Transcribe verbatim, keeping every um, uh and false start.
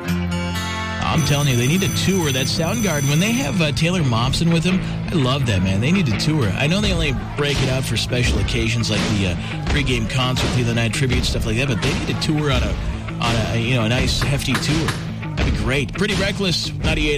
I'm telling you, they need to tour that Soundgarden. When they have uh, Taylor Momsen with them, I love that, man. They need to tour. I know they only break it out for special occasions like the uh, pregame concert, the other night tribute, stuff like that, but they need to tour on a, on a, you know, a nice, hefty tour. That'd be great. Pretty Reckless, ninety-eight